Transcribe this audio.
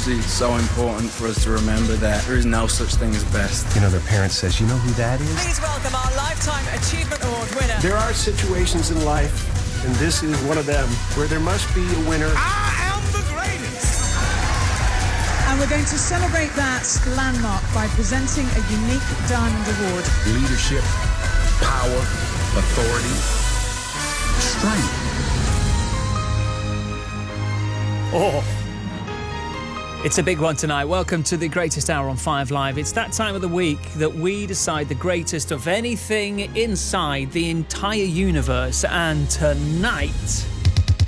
actually so important for us to remember that there is no such thing as best. You know, their parent says, you know who that is? Please welcome our Lifetime Achievement Award winner. There are situations in life, and this is one of them, where there must be a winner. I am the greatest! And we're going to celebrate that landmark by presenting a unique Diamond Award. Leadership, power, authority, strength. Oh, it's a big one tonight. Welcome to the greatest hour on 5 Live. It's that time of the week that we decide the greatest of anything inside the entire universe. And tonight,